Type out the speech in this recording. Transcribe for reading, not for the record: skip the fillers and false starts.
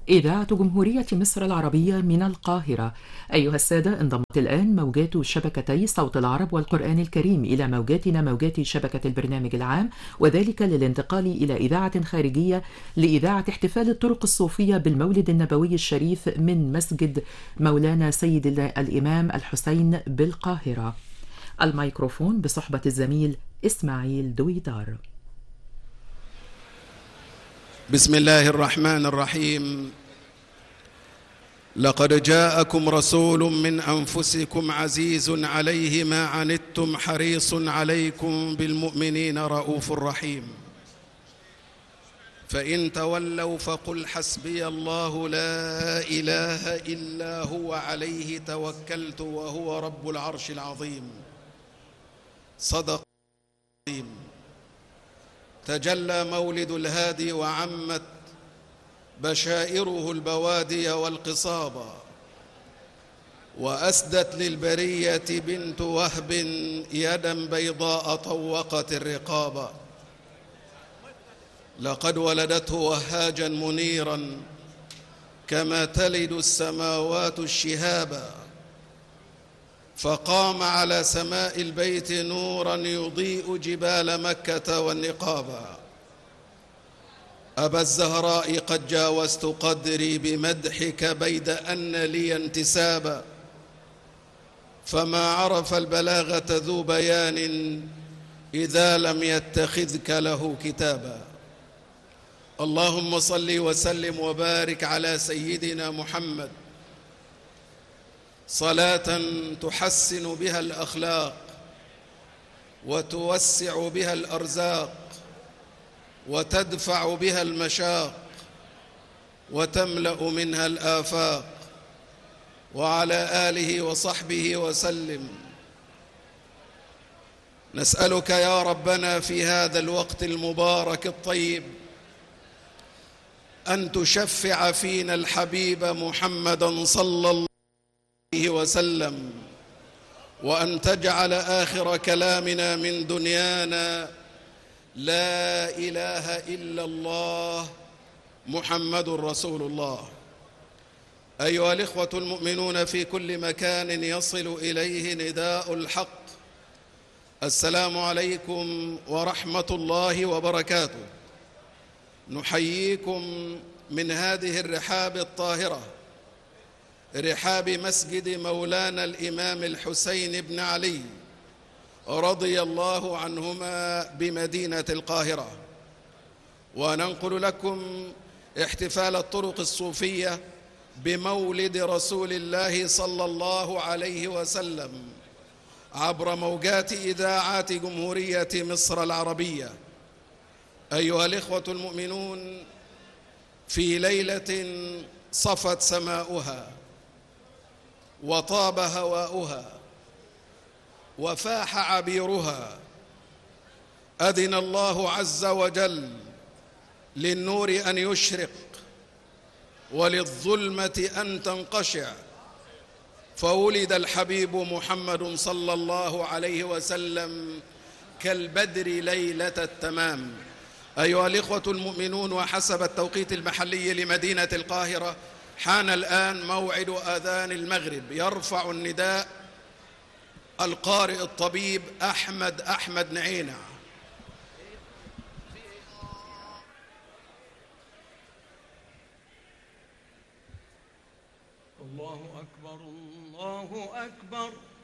إذاعة جمهورية مصر العربية من القاهرة. أيها السادة، انضمت الآن موجات شبكتي صوت العرب والقرآن الكريم إلى موجاتنا، موجات شبكة البرنامج العام، وذلك للانتقال إلى إذاعة خارجية لإذاعة احتفال الطرق الصوفية بالمولد النبوي الشريف من مسجد مولانا سيد الإمام الحسين بالقاهرة. الميكروفون بصحبة الزميل إسماعيل دويدار. بسم الله الرحمن الرحيم. لقد جاءكم رسول من أنفسكم عزيز عليه ما عنتم حريص عليكم بالمؤمنين رؤوف رحيم. فإن تولوا فقل حسبي الله لا إله إلا هو عليه توكلت وهو رب العرش العظيم. صدق العظيم. تجلى مولد الهادي وعمت بشائره البوادي والقصابا، وأسدت للبرية بنت وهب يدا بيضاء طوقت الرقابا. لقد ولدته وهاجا منيرا كما تلد السماوات الشهابا، فقام على سماء البيت نورا يضيء جبال مكة والنقابا. أبا الزهراء قد جاوزت قدري بمدحك بيد أن لي انتسابا، فما عرف البلاغة ذو بيان إذا لم يتخذك له كتابا. اللهم صل وسلم وبارك على سيدنا محمد صلاة تحسن بها الأخلاق وتوسع بها الأرزاق وتدفع بها المشاق وتملأ منها الآفاق، وعلى آله وصحبه وسلم. نسألك يا ربنا في هذا الوقت المبارك الطيب أن تشفع فينا الحبيب محمدا صلى الله عليه وسلم، وأن تجعل آخر كلامنا من دنيانا لا إله إلا الله محمد رسول الله. أيها الإخوة المؤمنون في كل مكان يصل إليه نداء الحق، السلام عليكم ورحمة الله وبركاته. نحييكم من هذه الرحاب الطاهرة، رحاب مسجد مولانا الإمام الحسين بن علي رضي الله عنهما بمدينة القاهرة، وننقل لكم احتفال الطرق الصوفية بمولد رسول الله صلى الله عليه وسلم عبر موجات إذاعات جمهورية مصر العربية. أيها الإخوة المؤمنون، في ليلة صفت سماؤها وطاب هواؤها وفاح عبيرها، أذن الله عز وجل للنور أن يشرق وللظلمة أن تنقشع، فولد الحبيب محمد صلى الله عليه وسلم كالبدر ليلة التمام. أيها الإخوة المؤمنون، وحسب التوقيت المحلي لمدينة القاهرة حان الآن موعد آذان المغرب. يرفع النداء القارئ الطبيب أحمد نعينة. الله أكبر الله أكبر